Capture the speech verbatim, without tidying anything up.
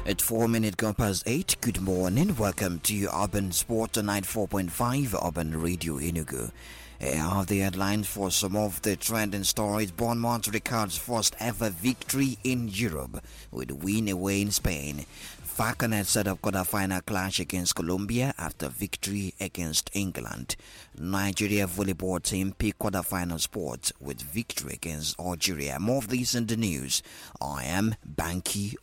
At four minutes gone past eight, good morning. Welcome to Urban Sport ninety-four point five Urban Radio Enugu. Here are the headlines for some of the trending stories. Bournemouth records first ever victory in Europe with win away in Spain. Falconet set up quarter-final clash against Colombia after victory against England. Nigeria volleyball team pick quarter-final spot with victory against Algeria. More of these in the news. I am Banky